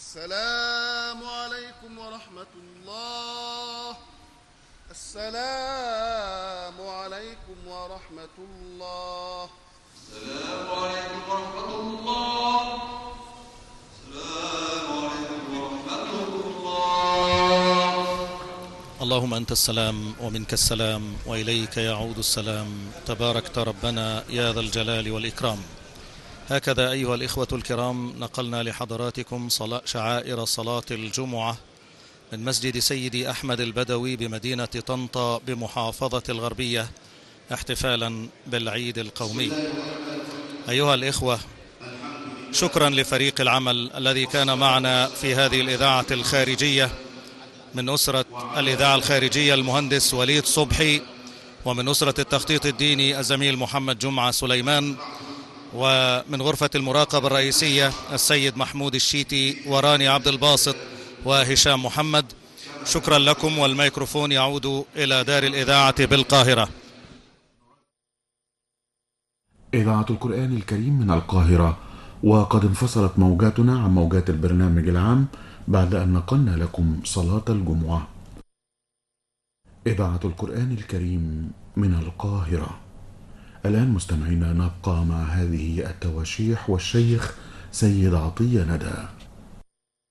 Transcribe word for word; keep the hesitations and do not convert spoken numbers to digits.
السلام عليكم ورحمة الله. السلام عليكم ورحمة الله. السلام عليكم ورحمة الله. السلام عليكم ورحمة الله. اللهم أنت السلام ومنك السلام وإليك يعود السلام، تباركت ربنا يا ذا الجلال والإكرام. هكذا أيها الإخوة الكرام نقلنا لحضراتكم شعائر صلاة الجمعة من مسجد سيدي أحمد البدوي بمدينة طنطا بمحافظة الغربية احتفالا بالعيد القومي. أيها الإخوة، شكرا لفريق العمل الذي كان معنا في هذه الإذاعة الخارجية، من أسرة الإذاعة الخارجية المهندس وليد صبحي، ومن أسرة التخطيط الديني الزميل محمد جمعة سليمان، ومن غرفة المراقبة الرئيسية السيد محمود الشيتي وراني عبد الباسط وهشام محمد. شكرا لكم، والميكروفون يعود إلى دار الإذاعة بالقاهرة. إذاعة القرآن الكريم من القاهرة، وقد انفصلت موجاتنا عن موجات البرنامج العام بعد أن نقلنا لكم صلاة الجمعة. إذاعة القرآن الكريم من القاهرة. الآن مستمعينا نبقى مع هذه التواشيح والشيخ سيد عطية ندى.